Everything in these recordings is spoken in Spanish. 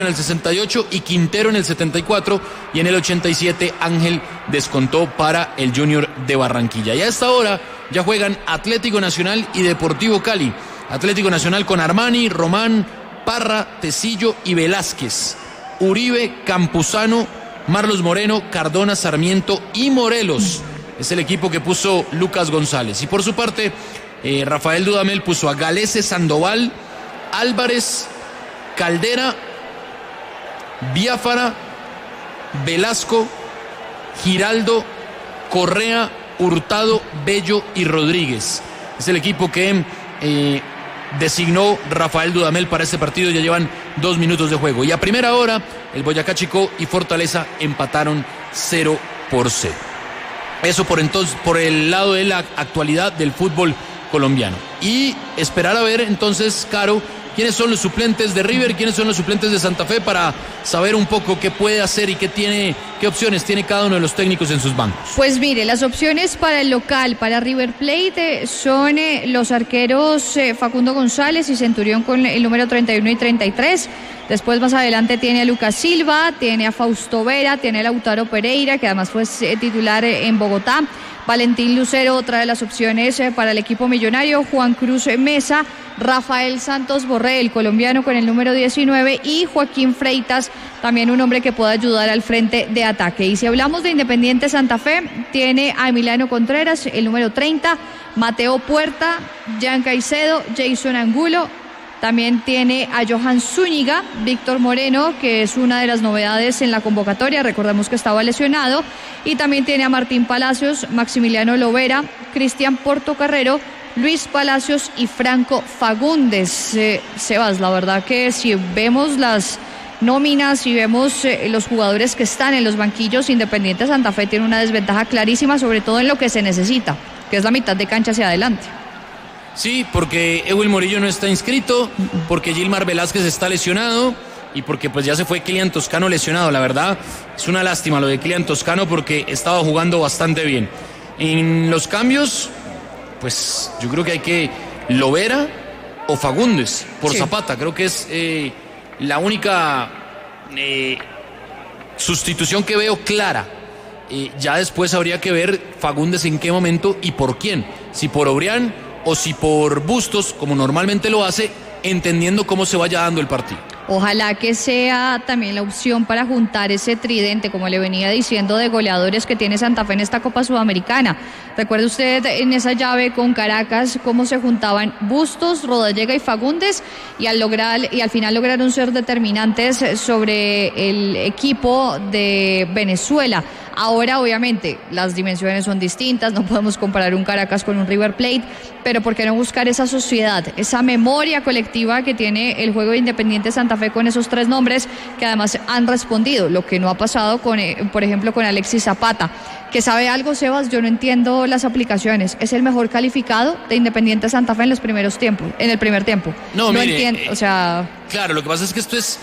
en el 68 y Quintero en el 74, y en el 87 Ángel descontó para el Junior de Barranquilla. Y a esta hora ya juegan Atlético Nacional y Deportivo Cali. Atlético Nacional con Armani, Román, Parra, Tecillo y Velázquez. Uribe, Campuzano, Marlos Moreno, Cardona, Sarmiento y Morelos. Es el equipo que puso Lucas González. Y por su parte, Rafael Dudamel puso a Galese, Sandoval, Álvarez, Caldera, Biafara, Velasco, Giraldo, Correa, Hurtado, Bello y Rodríguez. Es el equipo que designó Rafael Dudamel para este partido. Ya llevan 2 minutos de juego. Y a primera hora, el Boyacá Chicó y Fortaleza empataron 0-0. Eso por el lado de la actualidad del fútbol colombiano. Y esperar a ver entonces, Caro, quiénes son los suplentes de River, quiénes son los suplentes de Santa Fe, para saber un poco qué puede hacer y qué opciones tiene cada uno de los técnicos en sus bancos. Pues mire, las opciones para el local, para River Plate, son los arqueros Facundo González y Centurión con el número 31 y 33. Después más adelante tiene a Lucas Silva, tiene a Fausto Vera, tiene a Lautaro Pereira, que además fue titular en Bogotá. Valentín Lucero, otra de las opciones para el equipo millonario. Juan Cruz Mesa, Rafael Santos Borré, el colombiano con el número 19, y Joaquín Freitas, también un hombre que pueda ayudar al frente de ataque. Y si hablamos de Independiente Santa Fe, tiene a Emiliano Contreras, el número 30, Mateo Puerta, Jan Caicedo, Jason Angulo. También tiene a Johan Zúñiga, Víctor Moreno, que es una de las novedades en la convocatoria, recordemos que estaba lesionado, y también tiene a Martín Palacios, Maximiliano Lovera, Cristian Portocarrero, Luis Palacios y Franco Fagundes. Sebas, la verdad que si vemos las nóminas y vemos los jugadores que están en los banquillos, Independiente Santa Fe tiene una desventaja clarísima, sobre todo en lo que se necesita, que es la mitad de cancha hacia adelante. Sí, porque Ewell Morillo no está inscrito, porque Gilmar Velázquez está lesionado y porque pues ya se fue Kylian Toscano lesionado. La verdad es una lástima lo de Kylian Toscano porque estaba jugando bastante bien. En los cambios, pues yo creo que hay que Lovera o Fagundes por Zapata. Creo que es la única sustitución que veo clara. Ya después habría que ver Fagundes en qué momento y por quién. Si por Obrián o si por Bustos, como normalmente lo hace, entendiendo cómo se vaya dando el partido. Ojalá que sea también la opción para juntar ese tridente, como le venía diciendo, de goleadores que tiene Santa Fe en esta Copa Sudamericana. ¿Recuerda usted en esa llave con Caracas cómo se juntaban Bustos, Rodallega y Fagundes? Y al final lograron ser determinantes sobre el equipo de Venezuela. Ahora, obviamente, las dimensiones son distintas, no podemos comparar un Caracas con un River Plate, pero ¿por qué no buscar esa sociedad, esa memoria colectiva que tiene el juego de Independiente Santa Fe con esos 3 nombres que además han respondido? Lo que no ha pasado con, por ejemplo, con Alexis Zapata. ¿Que sabe algo, Sebas? Yo no entiendo las aplicaciones. Es el mejor calificado de Independiente Santa Fe en el primer tiempo. No mire, entiendo, o sea... Claro, lo que pasa es que esto es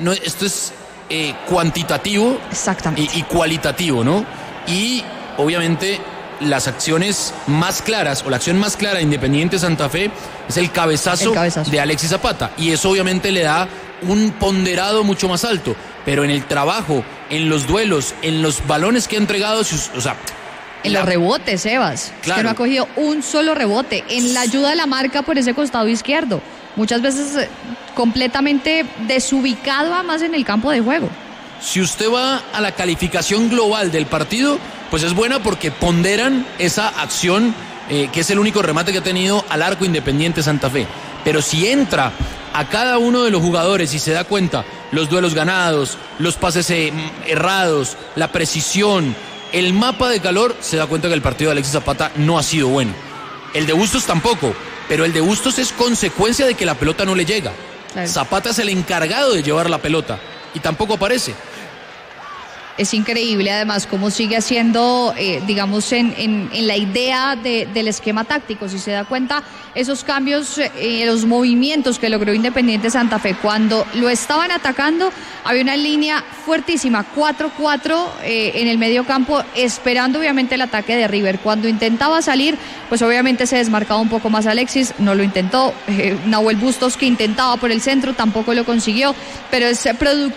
cuantitativo y cualitativo, ¿no? Y obviamente las acciones más claras o la acción más clara de Independiente Santa Fe es el cabezazo de Alexis Zapata, y eso obviamente le da un ponderado mucho más alto, pero en el trabajo, en los duelos, en los balones que ha entregado, o sea... En los rebotes, Sebas, claro, que no ha cogido un solo rebote, en la ayuda de la marca por ese costado izquierdo, muchas veces completamente desubicado además en el campo de juego. Si usted va a la calificación global del partido, pues es buena porque ponderan esa acción, que es el único remate que ha tenido al arco Independiente Santa Fe. Pero si entra a cada uno de los jugadores y se da cuenta los duelos ganados, los pases errados, la precisión, el mapa de calor, se da cuenta que el partido de Alexis Zapata no ha sido bueno. El de Bustos tampoco, pero el de Bustos es consecuencia de que la pelota no le llega. Claro. Zapata es el encargado de llevar la pelota y tampoco aparece. Es increíble además cómo sigue haciendo, digamos, en la idea del esquema táctico. Si se da cuenta, esos cambios, los movimientos que logró Independiente Santa Fe, cuando lo estaban atacando, había una línea fuertísima, 4-4 en el medio campo, esperando obviamente el ataque de River. Cuando intentaba salir, pues obviamente se desmarcaba un poco más Alexis, no lo intentó. Nahuel Bustos, que intentaba por el centro, tampoco lo consiguió, pero es producto